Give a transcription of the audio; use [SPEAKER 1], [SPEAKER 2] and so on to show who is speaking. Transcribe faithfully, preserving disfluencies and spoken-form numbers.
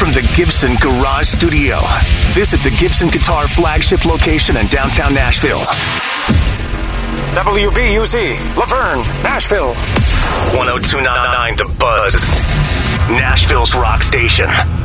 [SPEAKER 1] from the Gibson Garage Studio. Visit the Gibson Guitar flagship location in downtown Nashville.
[SPEAKER 2] W B U Z, Laverne, Nashville.
[SPEAKER 1] one oh two point nine The Buzz, Nashville's rock station.